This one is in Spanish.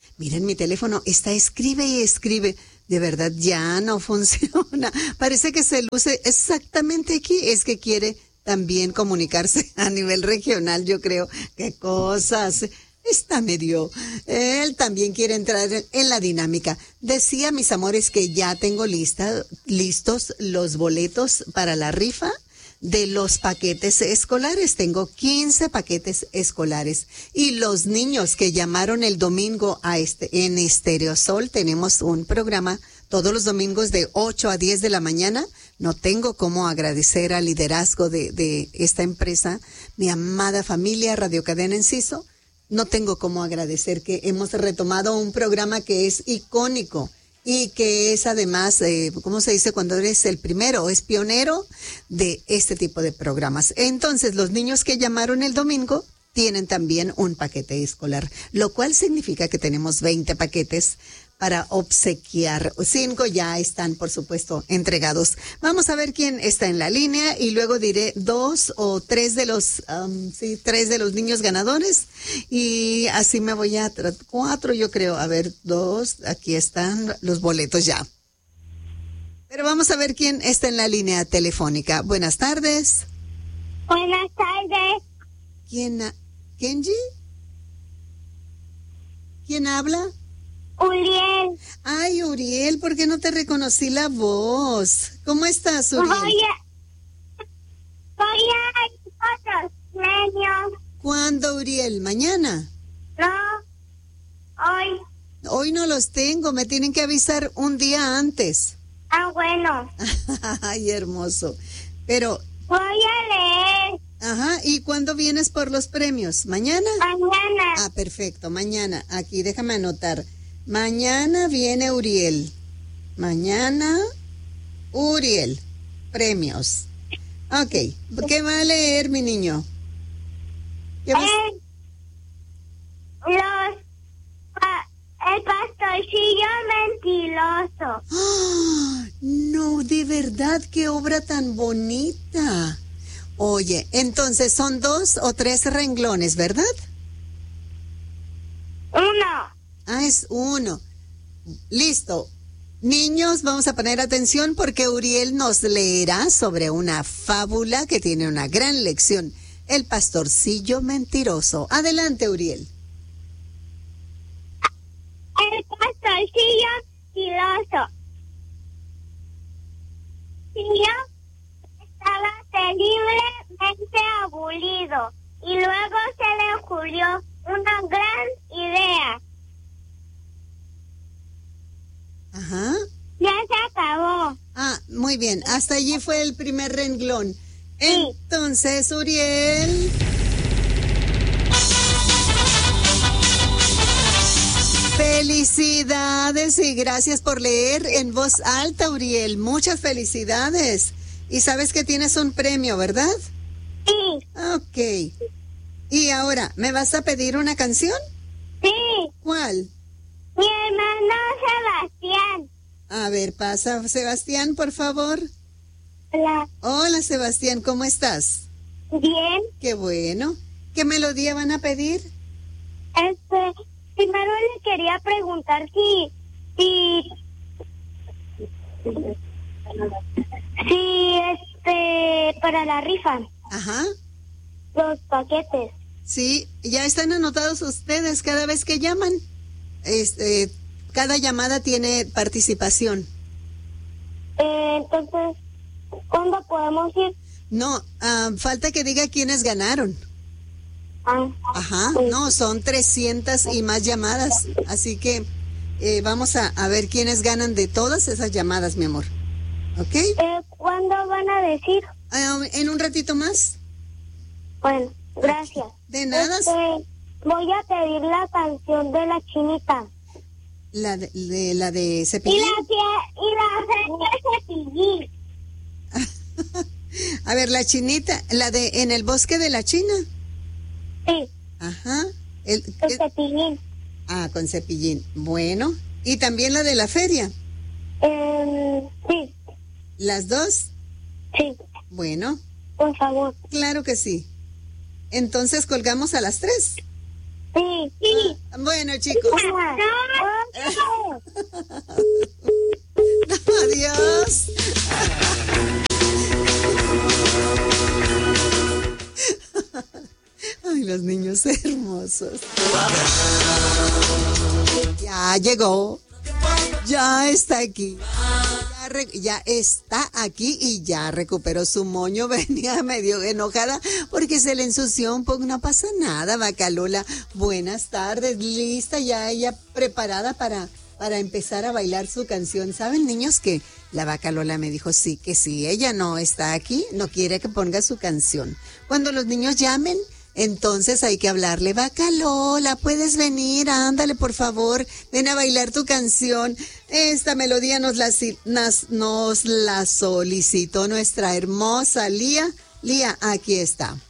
Miren, mi teléfono está escribe y escribe. De verdad, ya no funciona. Parece que se luce exactamente aquí. Es que quiere también comunicarse a nivel regional, yo creo. ¿Qué cosas? Está medio. Él también quiere entrar en la dinámica. Decía, mis amores, que ya tengo listos los boletos para la rifa de los paquetes escolares. Tengo 15 paquetes escolares. Y los niños que llamaron el domingo en Estereosol, tenemos un programa todos los domingos de 8 a 10 de la mañana. No tengo cómo agradecer al liderazgo de esta empresa, mi amada familia Radio Cadena Enciso. No tengo cómo agradecer que hemos retomado un programa que es icónico y que es además, ¿cómo se dice cuando eres el primero? Es pionero de este tipo de programas. Entonces, los niños que llamaron el domingo tienen también un paquete escolar, lo cual significa que tenemos 20 paquetes para obsequiar. 5 ya están, por supuesto, entregados. Vamos a ver quién está en la línea y luego diré 2 o 3 de los, 3 de los niños ganadores y así me voy a 4, yo creo. A ver, 2, aquí están los boletos ya. Pero vamos a ver quién está en la línea telefónica. Buenas tardes. Buenas tardes. ¿Kenji? ¿Quién habla? Uriel. Ay, Uriel, ¿por qué no te reconocí la voz? ¿Cómo estás, Uriel? Voy a ir por los premios. ¿Cuándo, Uriel? ¿Mañana? No, hoy. Hoy no los tengo, me tienen que avisar un día antes. Ah, bueno. Ay, hermoso. Pero... Voy a leer. Ajá, ¿y cuándo vienes por los premios? ¿Mañana? Mañana. Ah, perfecto, mañana. Aquí, déjame anotar. Mañana viene Uriel. Mañana, Uriel. Premios. Ok. ¿Qué va a leer, mi niño? ¿Qué vas? El pastorcillo mentiroso. ¡Oh! No, de verdad, qué obra tan bonita. Oye, entonces son 2 o 3 renglones, ¿verdad? 1. Ah, es 1. Listo. Niños, vamos a poner atención porque Uriel nos leerá sobre una fábula que tiene una gran lección. El pastorcillo mentiroso. Adelante, Uriel. El pastorcillo mentiroso. Estaba terriblemente aburrido y luego se le ocurrió una gran idea. Ajá. Ya se acabó. Ah, muy bien. Hasta allí fue el primer renglón. Entonces, Uriel. Felicidades y gracias por leer en voz alta, Uriel. Muchas felicidades. Y sabes que tienes un premio, ¿verdad? Sí. Ok. Y ahora, ¿me vas a pedir una canción? Sí. ¿Cuál? Mi hermano Sebastián. A ver, pasa, Sebastián, por favor. Hola. Hola, Sebastián, ¿cómo estás? Bien. Qué bueno. ¿Qué melodía van a pedir? Primero le quería preguntar si para la rifa. Ajá. Los paquetes. Sí, ya están anotados ustedes cada vez que llaman. Cada llamada tiene participación. Entonces, ¿cuándo podemos ir? No, falta que diga quiénes ganaron. Ah, Ajá, sí. no, son 300 y más llamadas. Así que vamos a ver quiénes ganan de todas esas llamadas, mi amor. ¿Ok? ¿Cuándo van a decir? En un ratito más. Bueno, gracias. De nada. Voy a pedir la canción de la chinita. La de Cepillín. Y la Cepillín. A ver, la chinita, la de En el bosque de la China. Sí. Ajá. El Cepillín. Ah, con Cepillín. Bueno. Y también la de la feria. Sí. ¿Las dos? Sí. Bueno. Por favor. Claro que sí. Entonces colgamos a las 3. Sí. Bueno, chicos. Adiós. Ay, los niños hermosos. Ya llegó. Ya está aquí. Ya está aquí y ya recuperó su moño. Venía medio enojada porque se le ensució un poco. No pasa nada, Bacalola. Buenas tardes. Lista ya ella preparada para empezar a bailar su canción. ¿Saben, niños, que la Bacalola me dijo sí, que si ella no está aquí, no quiere que ponga su canción? Cuando los niños llamen, entonces hay que hablarle. Bacalola, ¿puedes venir? Ándale, por favor, ven a bailar tu canción. Esta melodía nos la solicitó nuestra hermosa Lía. Lía, aquí está.